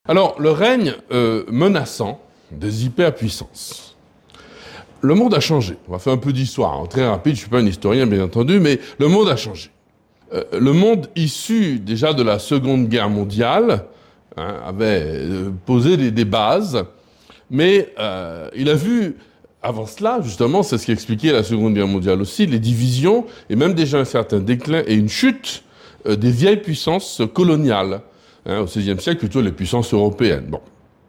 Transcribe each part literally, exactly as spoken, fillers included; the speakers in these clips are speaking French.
Alors, le règne euh, menaçant des hyperpuissances. Le monde a changé. On va faire un peu d'histoire, hein. Très rapide, je ne suis pas un historien, bien entendu, mais le monde a changé. Euh, le monde issu déjà de la Seconde Guerre mondiale hein, avait euh, posé des, des bases, mais euh, il a vu, avant cela, justement, c'est ce qui expliquait la Seconde Guerre mondiale aussi, les divisions, et même déjà un certain déclin et une chute euh, des vieilles puissances coloniales. Hein, au seizième siècle, plutôt les puissances européennes. Bon.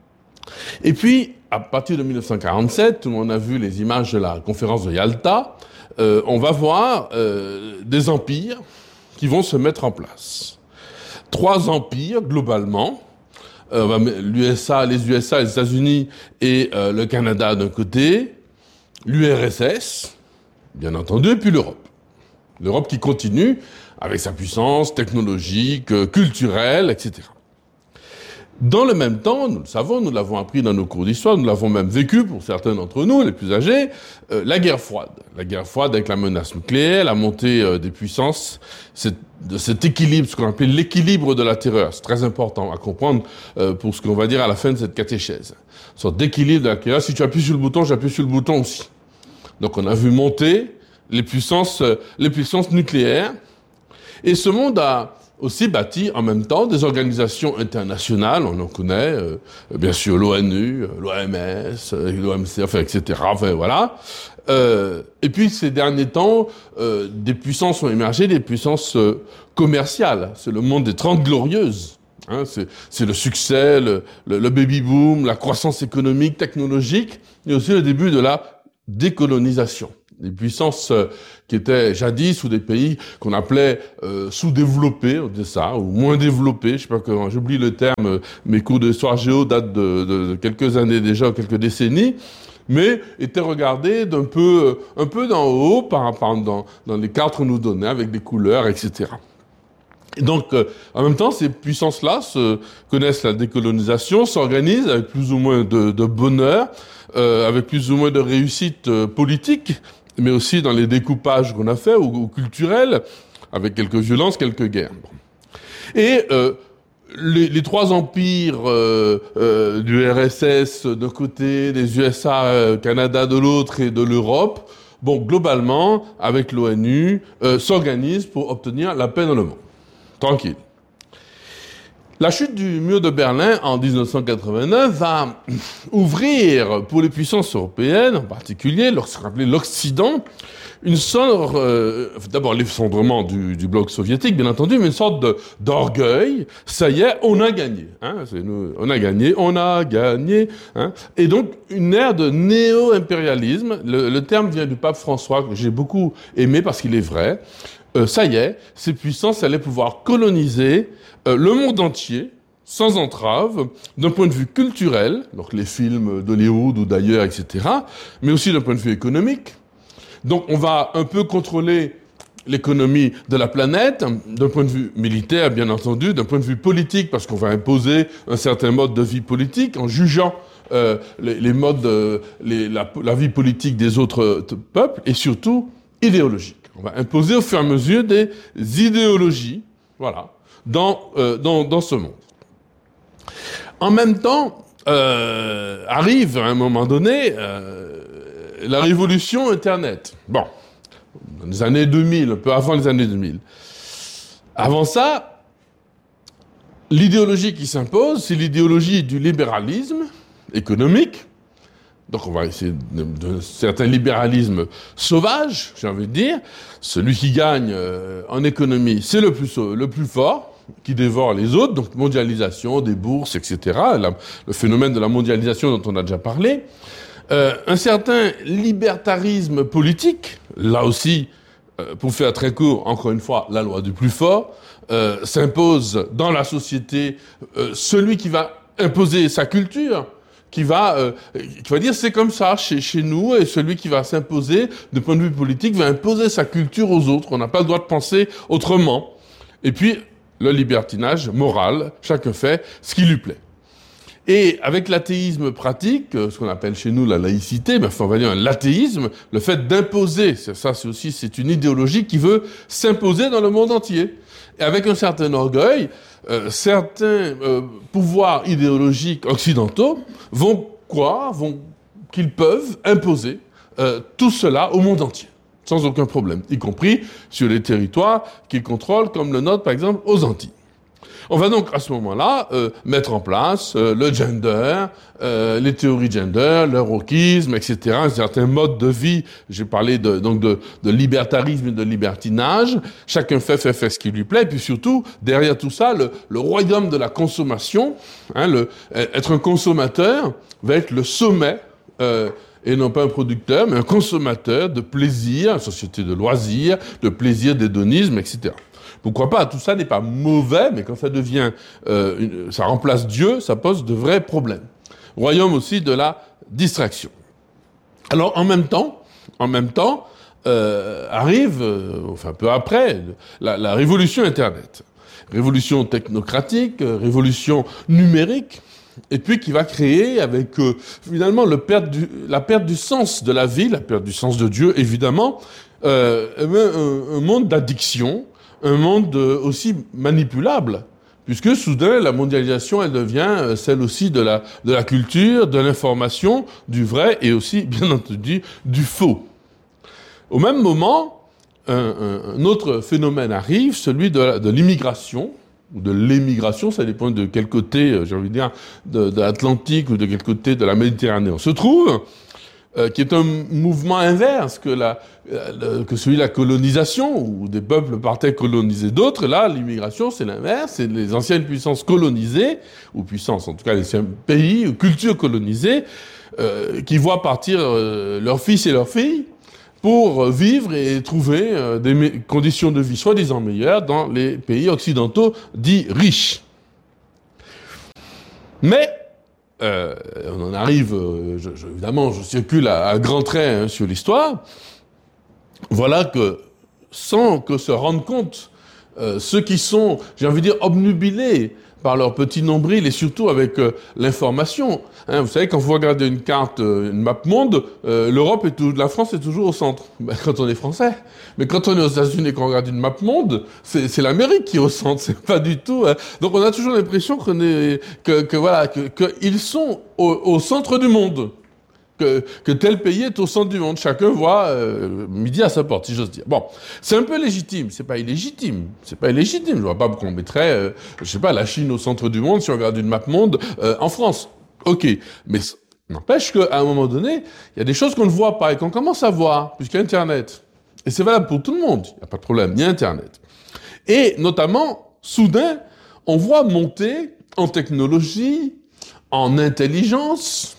Et puis, à partir de mille neuf cent quarante-sept, où on a vu les images de la conférence de Yalta, euh, on va voir euh, des empires qui vont se mettre en place. Trois empires, globalement, euh, l'U S A, les U S A, les États-Unis et euh, le Canada d'un côté, l'U R S S, bien entendu, et puis l'Europe. L'Europe qui continue avec sa puissance technologique, euh, culturelle, et cetera. Dans le même temps, nous le savons, nous l'avons appris dans nos cours d'histoire, nous l'avons même vécu pour certains d'entre nous, les plus âgés, euh, la guerre froide. La guerre froide avec la menace nucléaire, la montée euh, des puissances, c'est, de cet équilibre, ce qu'on appelle l'équilibre de la terreur. C'est très important à comprendre euh, pour ce qu'on va dire à la fin de cette catéchèse. Une sorte d'équilibre de la terreur. Si tu appuies sur le bouton, j'appuie sur le bouton aussi. Donc on a vu monter les puissances, euh, les puissances nucléaires. Et ce monde a aussi bâti en même temps des organisations internationales, on en connaît, euh, bien sûr l'ONU, l'O M S, l'O M C, enfin, et cetera. Enfin, voilà. Euh, et puis ces derniers temps, euh, des puissances ont émergé, des puissances euh, commerciales. C'est le monde des Trente Glorieuses. Hein, c'est, c'est le succès, le, le, le baby-boom, la croissance économique, technologique, et aussi le début de la décolonisation. Des puissances euh, qui étaient jadis ou des pays qu'on appelait euh, sous-développés, on disait ça, ou moins développés, je sais pas comment, j'oublie le terme, euh, mes cours d'histoire géo datent de, de, de quelques années déjà, quelques décennies, mais étaient regardés d'un peu, un peu d'en haut, par, par, dans, dans les cartes qu'on nous donnait, avec des couleurs, et cetera. Et donc, euh, en même temps, ces puissances-là se, connaissent la décolonisation, s'organisent avec plus ou moins de, de bonheur, euh, avec plus ou moins de réussite euh, politique, mais aussi dans les découpages qu'on a faits, ou, ou culturels, avec quelques violences, quelques guerres. Bon. Et euh, les, les trois empires euh, euh, du R S S d'un côté, des U S A, euh, Canada de l'autre et de l'Europe, bon, globalement, avec l'ONU, euh, s'organisent pour obtenir la paix dans le monde. Tranquille. La chute du mur de Berlin en dix-neuf cent quatre-vingt-neuf va ouvrir pour les puissances européennes, en particulier, ce qu'on appelait l'Occident, une sorte, euh, d'abord l'effondrement du, du bloc soviétique, bien entendu, mais une sorte de, d'orgueil. Ça y est, on a gagné. Hein, c'est nous, on a gagné, on a gagné. Hein, et donc, une ère de néo-impérialisme. Le, le terme vient du pape François, que j'ai beaucoup aimé parce qu'il est vrai. Euh, ça y est, ces puissances allaient pouvoir coloniser euh, le monde entier, sans entrave, d'un point de vue culturel, donc les films d'Hollywood ou d'ailleurs, et cetera, mais aussi d'un point de vue économique. Donc on va un peu contrôler l'économie de la planète, d'un point de vue militaire, bien entendu, d'un point de vue politique, parce qu'on va imposer un certain mode de vie politique en jugeant euh, les, les modes, euh, les, la, la vie politique des autres t- peuples, et surtout idéologique. On va imposer au fur et à mesure des idéologies, voilà, dans, euh, dans, dans ce monde. En même temps, euh, arrive à un moment donné euh, la révolution Internet. Bon, dans les années deux mille, un peu avant les années deux mille. Avant ça, l'idéologie qui s'impose, c'est l'idéologie du libéralisme économique. Donc on va essayer de, de, de certain libéralisme sauvage, j'ai envie de dire. Celui qui gagne euh, en économie, c'est le plus, le plus fort, qui dévore les autres, donc mondialisation, des bourses, et cetera. La, le phénomène de la mondialisation dont on a déjà parlé. Euh, un certain libertarisme politique, là aussi, euh, pour faire très court, encore une fois, la loi du plus fort, euh, s'impose dans la société euh, celui qui va imposer sa culture, qui va, euh, qui va dire c'est comme ça chez, chez nous, et celui qui va s'imposer, de point de vue politique, va imposer sa culture aux autres. On n'a pas le droit de penser autrement. Et puis, le libertinage moral, chacun fait ce qui lui plaît. Et avec l'athéisme pratique, ce qu'on appelle chez nous la laïcité, ben, on va dire l'athéisme, le fait d'imposer, ça c'est aussi c'est une idéologie qui veut s'imposer dans le monde entier. Et avec un certain orgueil, euh, certains euh, pouvoirs idéologiques occidentaux vont croire, vont qu'ils peuvent imposer euh, tout cela au monde entier, sans aucun problème, y compris sur les territoires qu'ils contrôlent, comme le nôtre par exemple aux Antilles. On va donc à ce moment-là euh, mettre en place euh, le gender, euh, les théories gender, le wokisme, et cetera. Un certain mode de vie. J'ai parlé de, donc de, de libertarisme et de libertinage. Chacun fait, fait, fait ce qui lui plaît. Et puis surtout, derrière tout ça, le, le royaume de la consommation, hein, le, être un consommateur va être le sommet, euh, et non pas un producteur, mais un consommateur de plaisir, une société de loisirs, de plaisir, d'hédonisme, et cetera. Pourquoi pas? Tout ça n'est pas mauvais, mais quand ça devient, euh, une, ça remplace Dieu, ça pose de vrais problèmes. Royaume aussi de la distraction. Alors en même temps, en même temps, euh, arrive, euh, enfin peu après, la, la révolution Internet, révolution technocratique, euh, révolution numérique, et puis qui va créer avec euh, finalement le perte du, la perte du sens de la vie, la perte du sens de Dieu, évidemment, euh, un, un monde d'addiction. Un monde aussi manipulable, puisque soudain, la mondialisation, elle devient celle aussi de la, de la culture, de l'information, du vrai et aussi, bien entendu, du faux. Au même moment, un, un, un autre phénomène arrive, celui de, de l'immigration, ou de l'émigration, ça dépend de quel côté, j'ai envie de dire, de, de l'Atlantique ou de quel côté de la Méditerranée on se trouve, euh, qui est un mouvement inverse que la que celui de la colonisation, où des peuples partaient coloniser d'autres. Là, l'immigration, c'est l'inverse, c'est les anciennes puissances colonisées, ou puissances, en tout cas les anciens pays, ou cultures colonisées, euh, qui voient partir euh, leurs fils et leurs filles pour vivre et trouver euh, des conditions de vie soi-disant meilleures dans les pays occidentaux dits riches. Mais, euh, on en arrive, euh, je, je, évidemment, je circule à, à grands traits hein, sur l'histoire. Voilà que, sans que se rendent compte, euh, ceux qui sont, j'ai envie de dire, obnubilés par leur petit nombril et surtout avec euh, l'information. Hein, vous savez, quand vous regardez une carte, euh, une map monde, euh, l'Europe et tout, la France est toujours au centre. Ben, quand on est français. Mais quand on est aux États-Unis et qu'on regarde une map monde, c'est, c'est l'Amérique qui est au centre. C'est pas du tout. Hein. Donc on a toujours l'impression qu'on est, que, que voilà, que, que ils sont au, au centre du monde. Que, que tel pays est au centre du monde. Chacun voit euh, midi à sa porte, si j'ose dire. Bon, c'est un peu légitime, c'est pas illégitime. C'est pas illégitime. Je vois pas pourquoi on mettrait, euh, je sais pas, la Chine au centre du monde si on regarde une map monde euh, en France. Ok, mais n'empêche qu'à un moment donné, il y a des choses qu'on ne voit pas et qu'on commence à voir, puisqu'il y a Internet. Et c'est valable pour tout le monde, il n'y a pas de problème, il y a Internet. Et notamment, soudain, on voit monter en technologie, en intelligence,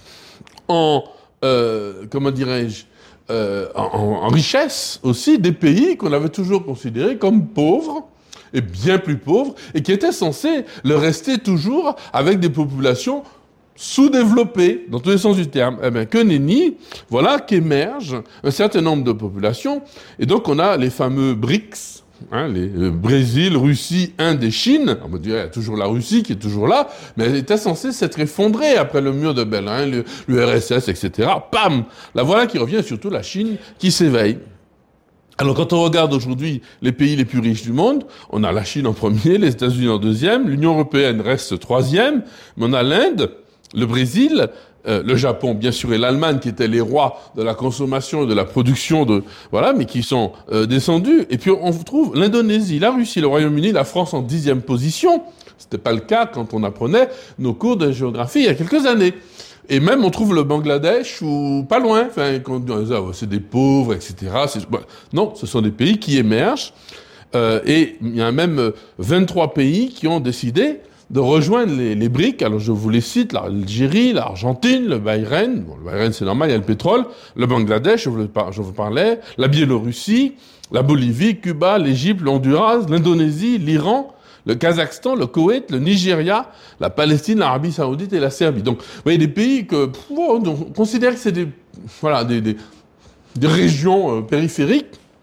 en Euh, comment dirais-je, euh, en, en richesse aussi, des pays qu'on avait toujours considérés comme pauvres, et bien plus pauvres, et qui étaient censés le rester toujours avec des populations sous-développées, dans tous les sens du terme. Eh bien, que nenni, voilà qu'émergent un certain nombre de populations, et donc on a les fameux BRICS, Hein, les, le Brésil, Russie, Inde et Chine. On me dirait, il y a toujours la Russie qui est toujours là, mais elle était censée s'être effondrée après le mur de Berlin, le, l'U R S S, et cetera. Pam! La voilà qui revient, surtout la Chine qui s'éveille. Alors quand on regarde aujourd'hui les pays les plus riches du monde, on a la Chine en premier, les États-Unis en deuxième, l'Union européenne reste troisième, mais on a l'Inde, le Brésil, Euh, le Japon, bien sûr, et l'Allemagne, qui étaient les rois de la consommation et de la production, de voilà, mais qui sont euh, descendus. Et puis on trouve l'Indonésie, la Russie, le Royaume-Uni, la France en dixième position. C'était pas le cas quand on apprenait nos cours de géographie il y a quelques années. Et même on trouve le Bangladesh ou pas loin. Enfin, quand on dit, ah, c'est des pauvres, et cetera. C'est... Non, ce sont des pays qui émergent. Euh, et il y a même vingt-trois pays qui ont décidé de rejoindre les, les BRICS. Alors je vous les cite, l'Algérie, l'Argentine, le Bahreïn, bon, le Bahreïn c'est normal, il y a le pétrole, le Bangladesh, je vous, je vous parlais, la Biélorussie, la Bolivie, Cuba, l'Égypte, le Honduras, l'Indonésie, l'Iran, le Kazakhstan, le Koweït, le Nigeria, la Palestine, l'Arabie Saoudite et la Serbie. Donc vous voyez des pays que pff, on considère que c'est des, voilà, des, des, des régions euh, périphériques,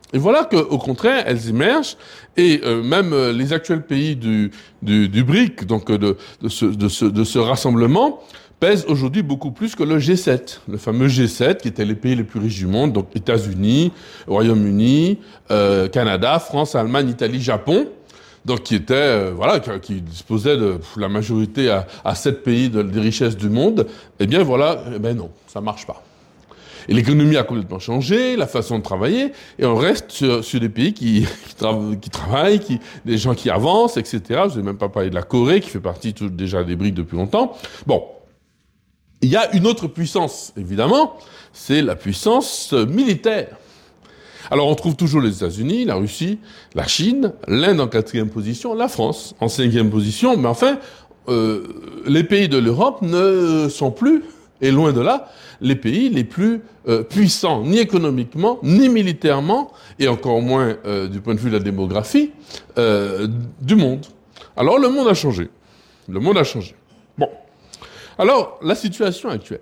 Et voilà qu'au contraire, elles émergent, et euh, même euh, les actuels pays du, du, du BRIC, donc euh, de, de, ce, de, ce, de ce rassemblement, pèsent aujourd'hui beaucoup plus que le G sept, le fameux G sept, qui étaient les pays les plus riches du monde, donc États-Unis, Royaume-Uni, euh, Canada, France, Allemagne, Italie, Japon, donc qui étaient, euh, voilà, qui, qui disposaient de pff, la majorité à, à sept pays de, des richesses du monde. Eh bien voilà, eh ben non, ça marche pas. Et l'économie a complètement changé, la façon de travailler, et on reste sur, sur des pays qui, qui, tra qui travaillent, qui, des gens qui avancent, et cetera. Je n'ai même pas parlé de la Corée, qui fait partie tout, déjà des BRICS depuis longtemps. Bon. Il y a une autre puissance, évidemment, c'est la puissance militaire. Alors on trouve toujours les États-Unis, la Russie, la Chine, l'Inde en quatrième position, la France en cinquième position, mais enfin, euh, les pays de l'Europe ne sont plus, et loin de là, les pays les plus euh, puissants, ni économiquement, ni militairement, et encore moins euh, du point de vue de la démographie, euh, du monde. Alors le monde a changé. Le monde a changé. Bon. Alors, la situation actuelle.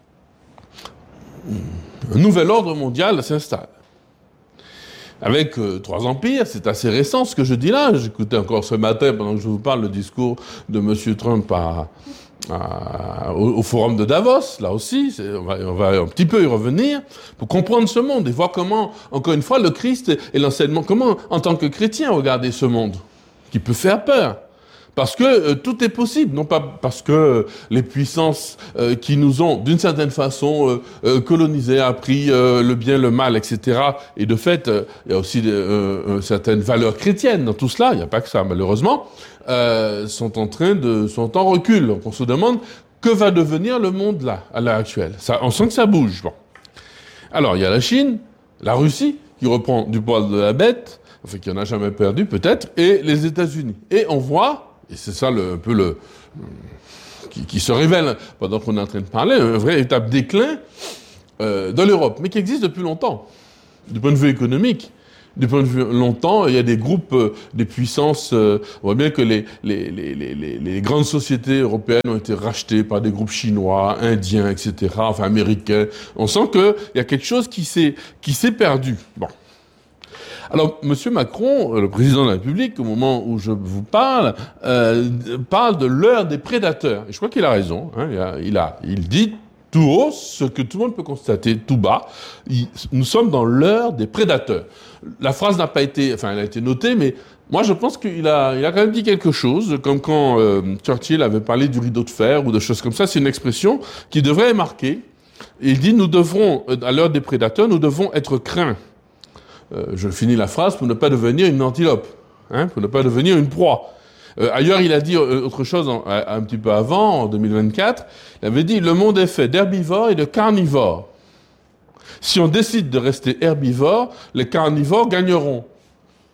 Un nouvel ordre mondial s'installe. Avec euh, trois empires, c'est assez récent ce que je dis là. J'écoutais encore ce matin, pendant que je vous parle, le discours de M. Trump à, à, au, au forum de Davos, là aussi. On va, on va un petit peu y revenir, pour comprendre ce monde et voir comment, encore une fois, le Christ et l'enseignement, comment, en tant que chrétien, regarder ce monde, qui peut faire peur. Parce que euh, tout est possible, non pas parce que euh, les puissances euh, qui nous ont, d'une certaine façon, euh, euh, colonisés, appris euh, le bien, le mal, et cetera. Et de fait, euh, il y a aussi de, euh, certaines valeurs chrétiennes dans tout cela, il n'y a pas que ça, malheureusement, euh, sont en train de, sont en recul. Donc on se demande, que va devenir le monde là, à l'heure actuelle? Ça, on sent que ça bouge. Bon. Alors, il y a la Chine, la Russie, qui reprend du poil de la bête, enfin, qui en a jamais perdu, peut-être, et les États-Unis. Et on voit, et c'est ça le, un peu le, qui, qui se révèle pendant qu'on est en train de parler, un vrai étape déclin euh, de l'Europe, mais qui existe depuis longtemps, du point de vue économique. Du point de vue longtemps, il y a des groupes, euh, des puissances, euh, on voit bien que les, les, les, les, les grandes sociétés européennes ont été rachetées par des groupes chinois, indiens, et cetera, enfin américains. On sent qu'il y a quelque chose qui s'est, qui s'est perdu. Bon. Alors, M. Macron, le président de la République, au moment où je vous parle, euh, parle de l'heure des prédateurs. Et je crois qu'il a raison. Hein, il, a, il, a, il dit tout haut ce que tout le monde peut constater tout bas. Il, nous sommes dans l'heure des prédateurs. La phrase n'a pas été, enfin, elle a été notée, mais moi, je pense qu'il a, il a quand même dit quelque chose, comme quand euh, Churchill avait parlé du rideau de fer ou de choses comme ça. C'est une expression qui devrait marquer. Et il dit, nous devrons, à l'heure des prédateurs, nous devons être craints. Euh, je finis la phrase pour ne pas devenir une antilope, hein, pour ne pas devenir une proie. Euh, ailleurs, il a dit autre chose en, un, un petit peu avant, en deux mille vingt-quatre. Il avait dit « Le monde est fait d'herbivores et de carnivores. Si on décide de rester herbivore, les carnivores gagneront. Euh, »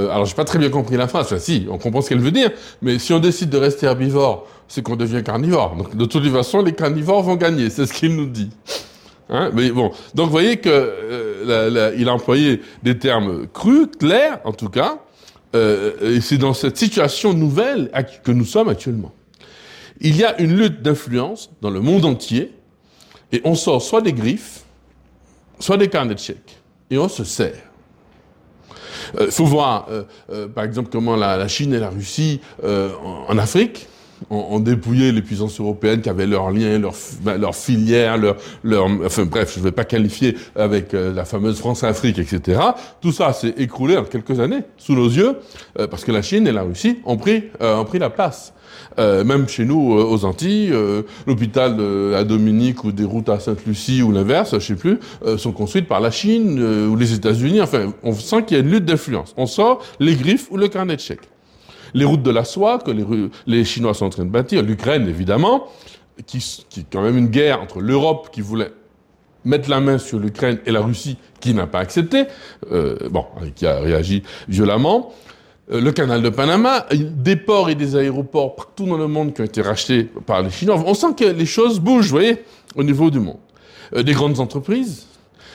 Alors, j'ai pas très bien compris la phrase. Enfin, si, on comprend ce qu'elle veut dire. Mais si on décide de rester herbivore, c'est qu'on devient carnivore. Donc, de toute façon, les carnivores vont gagner. C'est ce qu'il nous dit. Hein, mais bon, donc vous voyez que euh, la, la, il a employé des termes crus, clairs en tout cas, euh, et c'est dans cette situation nouvelle que nous sommes actuellement. Il y a une lutte d'influence dans le monde entier, et on sort soit des griffes, soit des carnets de chèques, et on se sert. Il euh, faut voir, euh, euh, par exemple, comment la, la Chine et la Russie euh, en, en Afrique ont dépouillé les puissances européennes qui avaient leurs liens, leurs leur filières, leurs... Leur, enfin bref, je ne vais pas qualifier avec euh, la fameuse France-Afrique, et cetera. Tout ça s'est écroulé en quelques années, sous nos yeux, euh, parce que la Chine et la Russie ont pris, euh, ont pris la place. Euh, même chez nous, euh, aux Antilles, euh, l'hôpital de, à Dominique ou des routes à Sainte-Lucie ou l'inverse, je ne sais plus, euh, sont construites par la Chine euh, ou les États-Unis. Enfin, on sent qu'il y a une lutte d'influence. On sort les griffes ou le carnet de chèques. Les routes de la soie que les, les Chinois sont en train de bâtir, l'Ukraine évidemment, qui, qui est quand même une guerre entre l'Europe qui voulait mettre la main sur l'Ukraine et la Russie qui n'a pas accepté, euh, bon, qui a réagi violemment. Euh, le canal de Panama, des ports et des aéroports partout dans le monde qui ont été rachetés par les Chinois. On sent que les choses bougent, vous voyez, au niveau du monde. Euh, des grandes entreprises,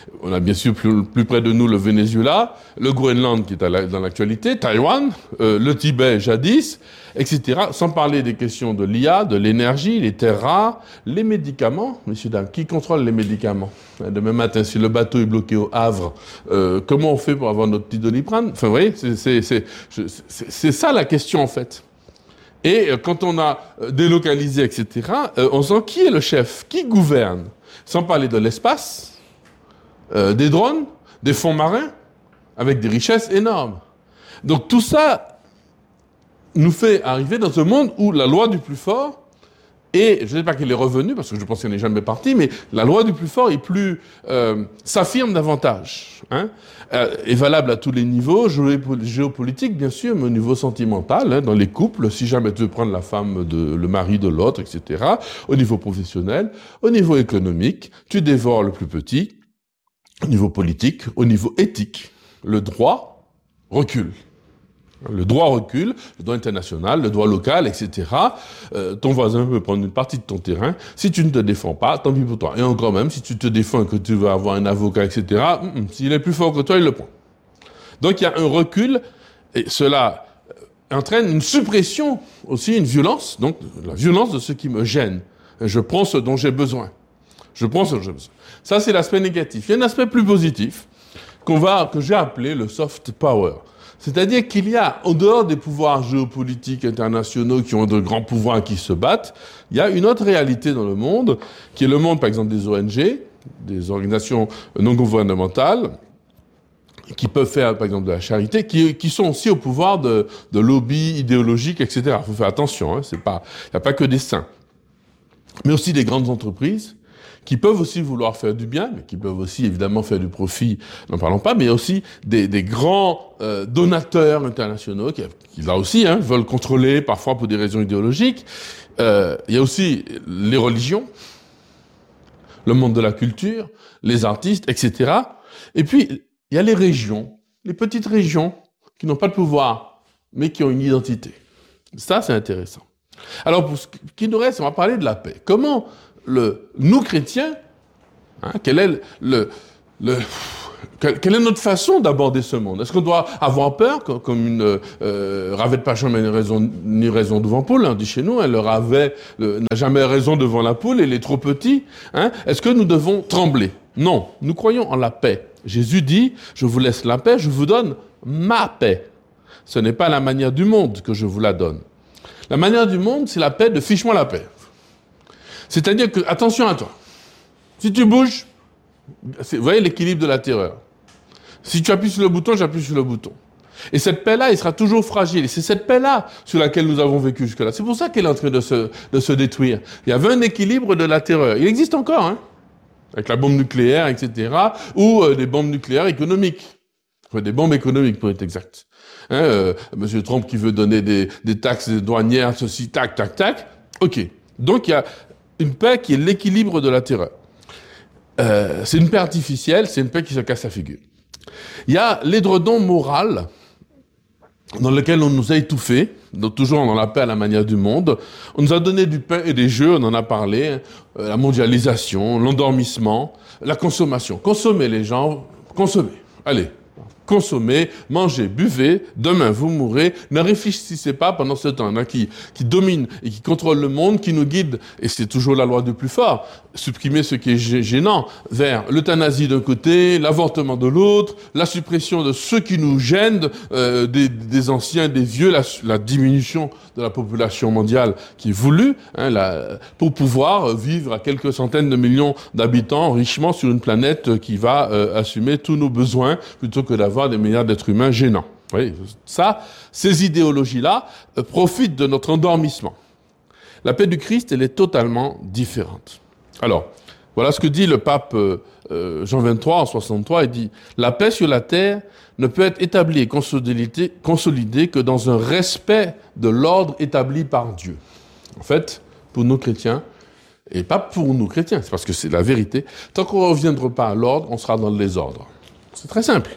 On a bien sûr plus, plus près de nous le Venezuela, le Groenland qui est à la, dans l'actualité, Taïwan, euh, le Tibet jadis, et cetera. Sans parler des questions de l'I A, de l'énergie, les terres rares, les médicaments. Messieurs, dames, qui contrôle les médicaments? Demain matin, si le bateau est bloqué au Havre, euh, comment on fait pour avoir notre petit Doliprane? Enfin, vous voyez, c'est, c'est, c'est, c'est, c'est ça la question en fait. Et quand on a délocalisé, et cetera, euh, on sent qui est le chef, qui gouverne. Sans parler de l'espace, euh, des drones, des fonds marins, avec des richesses énormes. Donc tout ça nous fait arriver dans un monde où la loi du plus fort, et je ne sais pas qu'elle est revenue, parce que je pense qu'elle n'est jamais partie, mais la loi du plus fort est plus, euh, s'affirme davantage, hein, euh, est valable à tous les niveaux, géopolitique bien sûr, mais au niveau sentimental, hein, dans les couples, si jamais tu veux prendre la femme de, le mari de l'autre, et cetera, au niveau professionnel, au niveau économique, tu dévores le plus petit, au niveau politique, au niveau éthique, le droit recule. Le droit recule, le droit international, le droit local, et cetera. Euh, ton voisin peut prendre une partie de ton terrain. Si tu ne te défends pas, tant pis pour toi. Et encore même, si tu te défends et que tu veux avoir un avocat, et cetera, mm, s'il est plus fort que toi, il le prend. Donc il y a un recul, et cela entraîne une suppression aussi, une violence, donc la violence de ce qui me gêne. Je prends ce dont j'ai besoin. Je prends ce dont j'ai besoin. Ça, c'est l'aspect négatif. Il y a un aspect plus positif qu'on va, que j'ai appelé le soft power. C'est-à-dire qu'il y a, en dehors des pouvoirs géopolitiques internationaux qui ont de grands pouvoirs qui se battent, il y a une autre réalité dans le monde, qui est le monde, par exemple, des O N G, des organisations non gouvernementales, qui peuvent faire, par exemple, de la charité, qui, qui sont aussi au pouvoir de, de lobbies idéologiques, et cetera. Il faut faire attention, hein, c'est pas, il n'y a pas que des saints. Mais aussi des grandes entreprises, qui peuvent aussi vouloir faire du bien, mais qui peuvent aussi évidemment faire du profit, n'en parlons pas, mais aussi des, des grands euh, donateurs internationaux qui, qui là aussi hein, veulent contrôler, parfois pour des raisons idéologiques. Euh, il y a aussi les religions, le monde de la culture, les artistes, et cetera. Et puis, il y a les régions, les petites régions qui n'ont pas de pouvoir, mais qui ont une identité. Ça, c'est intéressant. Alors, pour ce qui nous reste, on va parler de la paix. Comment Le, nous chrétiens, hein, quel est le, le, le quelle, quelle est notre façon d'aborder ce monde? Est-ce qu'on doit avoir peur, comme, comme une euh, ravet de Pachon n'a ni raison, ni raison devant poule, on dit chez nous, hein, le ravet le, n'a jamais raison devant la poule, il est trop petit. Hein, est-ce que nous devons trembler? Non, nous croyons en la paix. Jésus dit, je vous laisse la paix, je vous donne ma paix. Ce n'est pas la manière du monde que je vous la donne. La manière du monde, c'est la paix de fiche-moi la paix. C'est-à-dire que, attention à toi, si tu bouges, vous voyez l'équilibre de la terreur. Si tu appuies sur le bouton, j'appuie sur le bouton. Et cette paix-là, elle sera toujours fragile. Et c'est cette paix-là sur laquelle nous avons vécu jusque-là. C'est pour ça qu'elle est en train de se, de se détruire. Il y avait un équilibre de la terreur. Il existe encore, hein, avec la bombe nucléaire, et cetera, ou euh, des bombes nucléaires économiques. Enfin, des bombes économiques, pour être exact. Hein, euh, Monsieur Trump qui veut donner des, des taxes douanières, ceci, tac, tac, tac. OK. Donc, il y a une paix qui est l'équilibre de la terreur. Euh, c'est une paix artificielle, c'est une paix qui se casse la figure. Il y a l'édredon moral dans lequel on nous a étouffés, donc toujours dans la paix à la manière du monde. On nous a donné du pain et des jeux, on en a parlé, hein, la mondialisation, l'endormissement, la consommation. Consommez les gens, consommez. Allez. Consommez, mangez, buvez, demain vous mourrez, ne réfléchissez pas pendant ce temps. Il y en a qui, qui dominent et qui contrôlent le monde, qui nous guident, et c'est toujours la loi du plus fort, supprimer ce qui est gênant, vers l'euthanasie d'un côté, l'avortement de l'autre, la suppression de ceux qui nous gênent, euh, des, des anciens, des vieux, la, la diminution de la population mondiale qui est voulue, hein, la, pour pouvoir vivre à quelques centaines de millions d'habitants richement sur une planète qui va euh, assumer tous nos besoins, plutôt que d'avoir des milliards d'êtres humains gênants. Oui, ça, ces idéologies-là euh, profitent de notre endormissement. La paix du Christ, elle est totalement différente. Alors, voilà ce que dit le pape euh, euh, Jean vingt-trois en soixante-trois. Il dit « La paix sur la terre ne peut être établie et consolidée, consolidée que dans un respect de l'ordre établi par Dieu. » En fait, pour nous chrétiens, et pas pour nous chrétiens, c'est parce que c'est la vérité, tant qu'on ne reviendra pas à l'ordre, on sera dans le désordre. C'est très simple.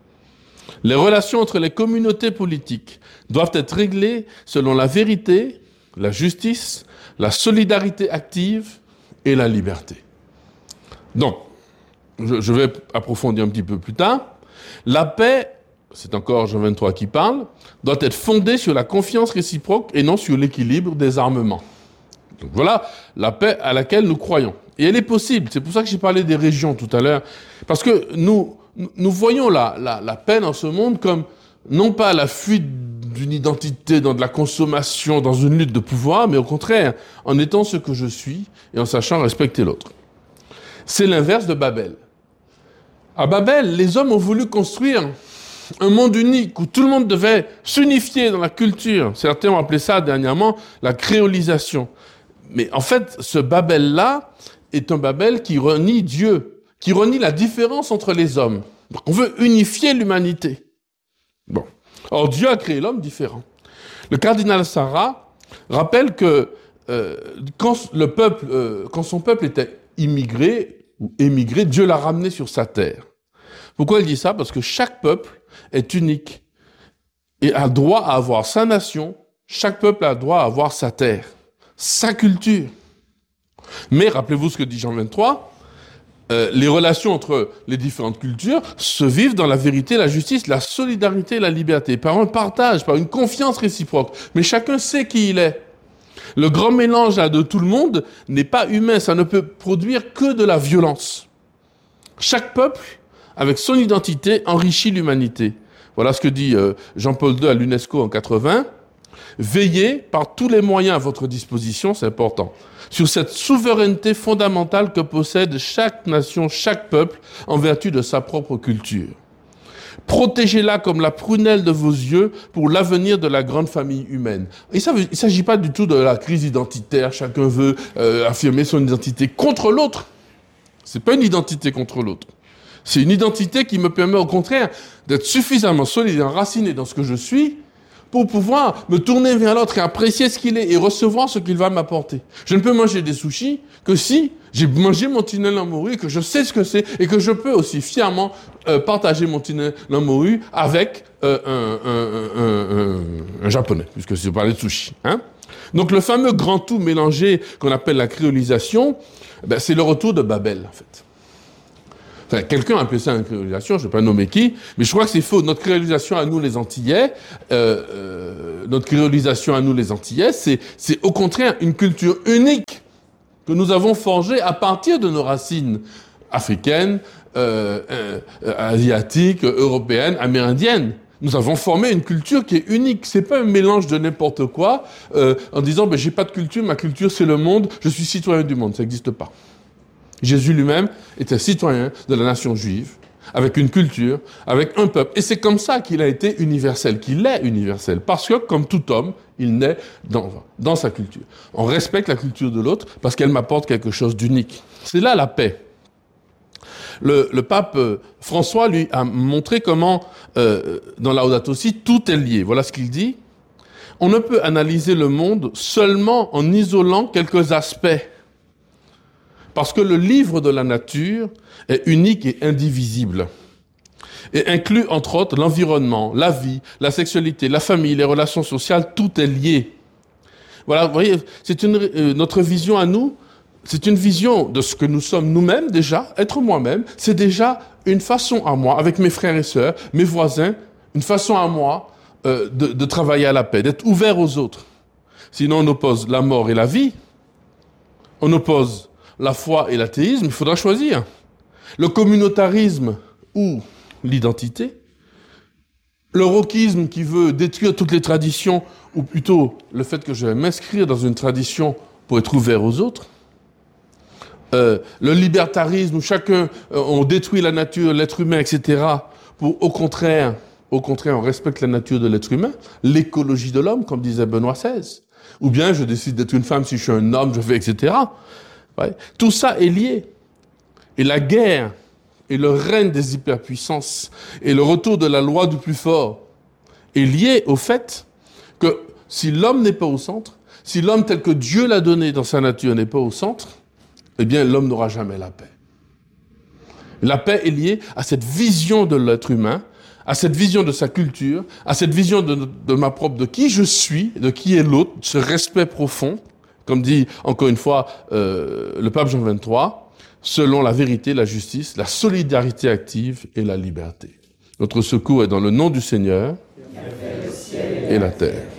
Les relations entre les communautés politiques doivent être réglées selon la vérité, la justice, la solidarité active et la liberté. Donc, je, je vais approfondir un petit peu plus tard, la paix, c'est encore Jean vingt-trois qui parle, doit être fondée sur la confiance réciproque et non sur l'équilibre des armements. Donc voilà la paix à laquelle nous croyons. Et elle est possible. C'est pour ça que j'ai parlé des régions tout à l'heure. Parce que nous, nous voyons la, la, la paix dans ce monde comme non pas la fuite d'une identité dans de la consommation, dans une lutte de pouvoir, mais au contraire, en étant ce que je suis et en sachant respecter l'autre. C'est l'inverse de Babel. À Babel, les hommes ont voulu construire un monde unique où tout le monde devait s'unifier dans la culture. Certains ont appelé ça dernièrement la créolisation. Mais en fait, ce Babel-là est un Babel qui renie Dieu, qui renie la différence entre les hommes. Donc on veut unifier l'humanité. Bon. Or, Dieu a créé l'homme différent. Le cardinal Sarah rappelle que euh, quand, le peuple, euh, quand son peuple était immigré ou émigré, Dieu l'a ramené sur sa terre. Pourquoi il dit ça? Parce que chaque peuple est unique et a droit à avoir sa nation. Chaque peuple a droit à avoir sa terre, sa culture. Mais rappelez-vous ce que dit Jean vingt-trois, euh, les relations entre les différentes cultures se vivent dans la vérité, la justice, la solidarité et la liberté, par un partage, par une confiance réciproque. Mais chacun sait qui il est. Le grand mélange là, de tout le monde n'est pas humain, ça ne peut produire que de la violence. Chaque peuple, avec son identité, enrichit l'humanité. Voilà ce que dit euh, Jean-Paul deux à l'UNESCO en quatre-vingts. Veillez par tous les moyens à votre disposition, c'est important, sur cette souveraineté fondamentale que possède chaque nation, chaque peuple, en vertu de sa propre culture. Protégez-la comme la prunelle de vos yeux pour l'avenir de la grande famille humaine. Et ça, il ne s'agit pas du tout de la crise identitaire, chacun veut euh, affirmer son identité contre l'autre. Ce n'est pas une identité contre l'autre. C'est une identité qui me permet au contraire d'être suffisamment solide et enraciné dans ce que je suis pour pouvoir me tourner vers l'autre et apprécier ce qu'il est et recevoir ce qu'il va m'apporter. Je ne peux manger des sushis que si j'ai mangé mon tunnel en morue, que je sais ce que c'est et que je peux aussi fièrement euh, partager mon tunnel en morue avec euh, un, un, un, un, un japonais, puisque c'est parler de sushi. Hein. Donc le fameux grand tout mélangé qu'on appelle la créolisation, ben, c'est le retour de Babel en fait. Enfin, quelqu'un a appelé ça une créolisation, je ne vais pas nommer qui, mais je crois que c'est faux. Notre créolisation à nous les Antillais, euh, euh, notre créolisation à nous les Antillais, c'est, c'est au contraire une culture unique que nous avons forgée à partir de nos racines africaines, euh, euh, asiatiques, européennes, amérindiennes. Nous avons formé une culture qui est unique. C'est pas un mélange de n'importe quoi euh, en disant ben, j'ai pas de culture, ma culture c'est le monde, je suis citoyen du monde. Ça n'existe pas. Jésus lui-même était citoyen de la nation juive, avec une culture, avec un peuple. Et c'est comme ça qu'il a été universel, qu'il est universel. Parce que, comme tout homme, il naît dans, dans sa culture. On respecte la culture de l'autre parce qu'elle m'apporte quelque chose d'unique. C'est là la paix. Le, le pape François, lui, a montré comment, euh, dans Laudato Si, tout est lié. Voilà ce qu'il dit. On ne peut analyser le monde seulement en isolant quelques aspects. Parce que le livre de la nature est unique et indivisible et inclut entre autres l'environnement, la vie, la sexualité, la famille, les relations sociales, tout est lié. Voilà, vous voyez, c'est une, euh, notre vision à nous, c'est une vision de ce que nous sommes nous-mêmes déjà, être moi-même, c'est déjà une façon à moi, avec mes frères et sœurs, mes voisins, une façon à moi euh, de, de travailler à la paix, d'être ouvert aux autres. Sinon on oppose la mort et la vie, on oppose la foi et l'athéisme, il faudra choisir. Le communautarisme ou l'identité. Le wokisme qui veut détruire toutes les traditions, ou plutôt le fait que je vais m'inscrire dans une tradition pour être ouvert aux autres. Euh, le libertarisme où chacun, euh, on détruit la nature, l'être humain, et cetera. Pour, au contraire, au contraire, on respecte la nature de l'être humain. L'écologie de l'homme, comme disait Benoît seize. Ou bien je décide d'être une femme si je suis un homme, je fais, et cetera. Ouais. Tout ça est lié. Et la guerre et le règne des hyperpuissances et le retour de la loi du plus fort est lié au fait que si l'homme n'est pas au centre, si l'homme tel que Dieu l'a donné dans sa nature n'est pas au centre, eh bien l'homme n'aura jamais la paix. La paix est liée à cette vision de l'être humain, à cette vision de sa culture, à cette vision de, de ma propre, de qui je suis, de qui est l'autre, ce respect profond. Comme dit encore une fois euh, le pape Jean vingt-trois, selon la vérité, la justice, la solidarité active et la liberté. Notre secours est dans le nom du Seigneur et la terre.